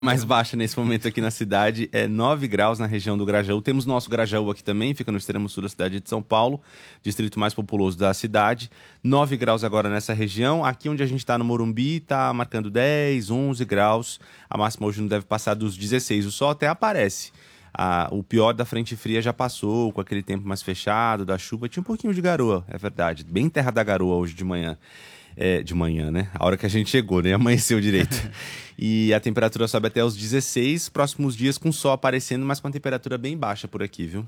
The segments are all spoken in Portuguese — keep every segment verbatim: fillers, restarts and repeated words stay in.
mais baixa nesse momento aqui na cidade é nove graus na região do Grajaú. Temos nosso Grajaú aqui também, fica no extremo sul da cidade de São Paulo, distrito mais populoso da cidade. nove graus agora nessa região. Aqui onde a gente está no Morumbi, está marcando dez, onze graus. A máxima hoje não deve passar dos dezesseis. O sol até aparece. Ah, o pior da frente fria já passou, com aquele tempo mais fechado, da chuva. Tinha um pouquinho de garoa, é verdade. Bem terra da garoa hoje de manhã. É, de manhã, né? A hora que a gente chegou, né? Amanheceu direito. E a temperatura sobe até os dezesseis, próximos dias com sol aparecendo, mas com a temperatura bem baixa por aqui, viu?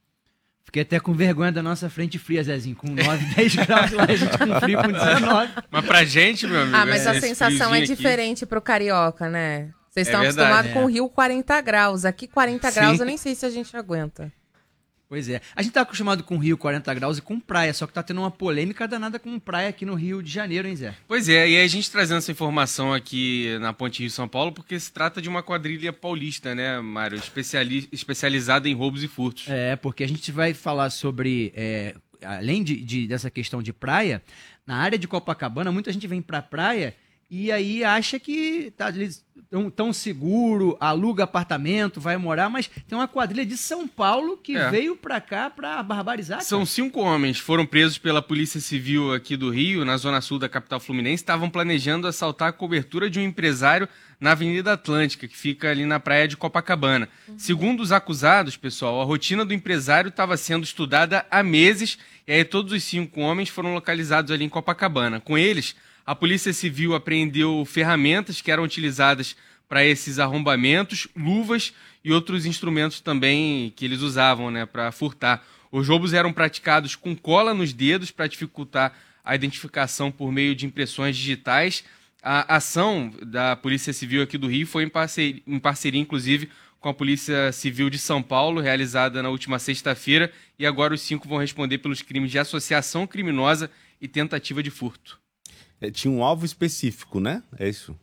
Fiquei até com vergonha da nossa frente fria, Zezinho. Com nove, dez graus lá, a gente com frio com dezenove. Mas pra gente, meu amigo... Ah, mas a esse sensação é friozinho diferente pro carioca, né? Vocês estão É verdade, acostumados é. com o Rio quarenta graus. Aqui quarenta Sim. graus eu nem sei se a gente aguenta. Pois é. A gente tá acostumado com Rio quarenta graus e com praia, só que tá tendo uma polêmica danada com praia aqui no Rio de Janeiro, hein, Zé? Pois é, e aí a gente trazendo essa informação aqui na Ponte Rio-São Paulo, porque se trata de uma quadrilha paulista, né, Mário? Especiali- especializada em roubos e furtos. É, porque a gente vai falar sobre, é, além de, de- dessa questão de praia, na área de Copacabana, muita gente vem pra praia e aí acha que tá ali tão, tão seguro, aluga apartamento, vai morar, mas tem uma quadrilha de São Paulo que É. veio pra cá pra barbarizar. São cara. cinco homens, foram presos pela Polícia Civil aqui do Rio, na zona sul da capital fluminense, estavam planejando assaltar a cobertura de um empresário na Avenida Atlântica, que fica ali na praia de Copacabana. Segundo os acusados, pessoal, a rotina do empresário estava sendo estudada há meses, e aí todos os cinco homens foram localizados ali em Copacabana. Com eles, a Polícia Civil apreendeu ferramentas que eram utilizadas para esses arrombamentos, luvas e outros instrumentos também que eles usavam, né, para furtar. Os roubos eram praticados com cola nos dedos para dificultar a identificação por meio de impressões digitais. A ação da Polícia Civil aqui do Rio foi em parceria, em parceria, inclusive, com a Polícia Civil de São Paulo, realizada na última sexta-feira, e agora os cinco vão responder pelos crimes de associação criminosa e tentativa de furto. É, tinha um alvo específico, né? É isso.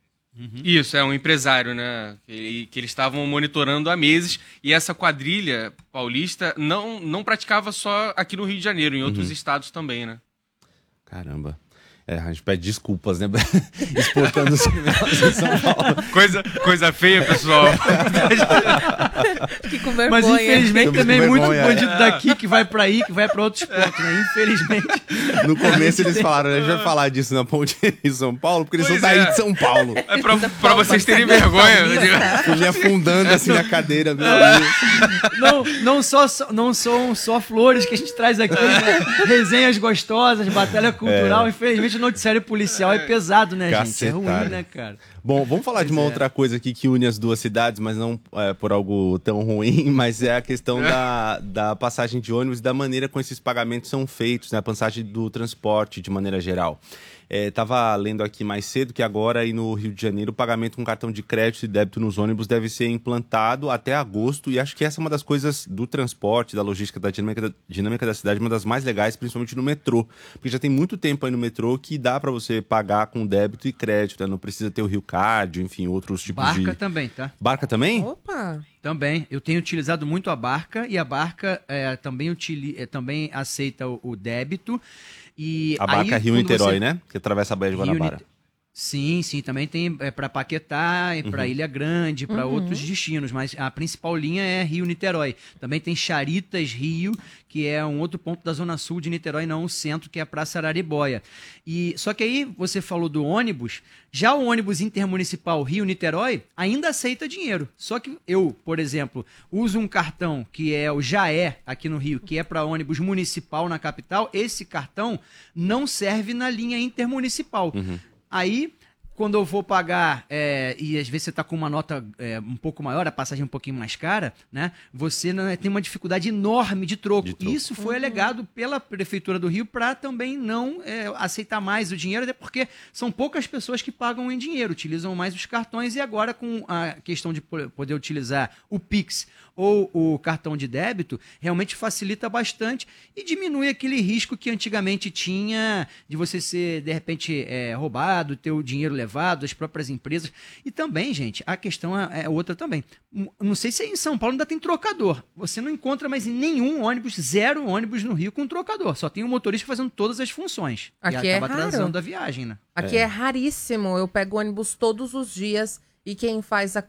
Isso, é um empresário, né? Que, que eles estavam monitorando há meses, e essa quadrilha paulista não, não praticava só aqui no Rio de Janeiro, em outros estados também, né? Caramba. É, a gente pede desculpas, né? Exportando os criminosos em São Paulo. Coisa, coisa feia, pessoal. Fiquei com vergonha. Mas infelizmente Estamos também com muito vergonha. bandido daqui que vai pra aí, que vai pra outros pontos, né? Infelizmente. No começo eles falaram, a gente vai falar disso na Ponte em São Paulo, porque eles Pois são daí é. de São Paulo. É pra, pra vocês terem vergonha. Fui me afundando assim na cadeira. Meu Deus. Não, não, só, não são só flores que a gente traz aqui, né? Resenhas gostosas, batalha cultural. Infelizmente, o noticiário policial é pesado, né, gente? É ruim, Cacetada. né, cara? Bom, vamos falar de uma outra coisa aqui que une as duas cidades, mas não é, por algo tão ruim, mas é a questão da, da passagem de ônibus e da maneira como esses pagamentos são feitos, né? A passagem do transporte de maneira geral. É, tava lendo aqui mais cedo que agora aí no Rio de Janeiro o pagamento com cartão de crédito e débito nos ônibus deve ser implantado até agosto, e acho que essa é uma das coisas do transporte, da logística, da dinâmica da, dinâmica da cidade, uma das mais legais, principalmente no metrô, porque já tem muito tempo aí no metrô que dá para você pagar com débito e crédito, né? Não precisa ter o Rio Card, enfim, outros tipos de... Barca também, tá? Barca também? Opa! Também. Eu tenho utilizado muito a Barca e a Barca é, também, utili é, também aceita o, o débito. E A Barca é aí, Rio-Niterói, quando você- né? Que atravessa a Baía de Guanabara. Rio-Nite- Sim, sim, também tem é, para Paquetá, e para Ilha Grande, para outros destinos, mas a principal linha é Rio-Niterói. Também tem Charitas Rio, que é um outro ponto da zona sul de Niterói, não o centro, que é a Praça Araribóia. E só que aí você falou do ônibus, já o ônibus intermunicipal Rio-Niterói ainda aceita dinheiro. Só que eu, por exemplo, uso um cartão que é o Jaé aqui no Rio, que é para ônibus municipal na capital. Esse cartão não serve na linha intermunicipal. Aí, quando eu vou pagar, é, e às vezes você está com uma nota é, um pouco maior, a passagem um pouquinho mais cara, né? Você não, tem uma dificuldade enorme de troco. De troco. Isso foi alegado pela Prefeitura do Rio para também não é, aceitar mais o dinheiro, até porque são poucas pessoas que pagam em dinheiro, utilizam mais os cartões, e agora com a questão de po- poder utilizar o Pix ou o cartão de débito, realmente facilita bastante e diminui aquele risco que antigamente tinha de você ser, de repente, é, roubado, ter o dinheiro levado, as próprias empresas. E também, gente, a questão é é outra também. M- Não sei se em São Paulo ainda tem trocador. Você não encontra mais em nenhum ônibus, zero ônibus no Rio com trocador. Só tem um motorista fazendo todas as funções. Aqui e é acaba raro. atrasando a viagem, né? Aqui é. raríssimo. Eu pego ônibus todos os dias E quem faz a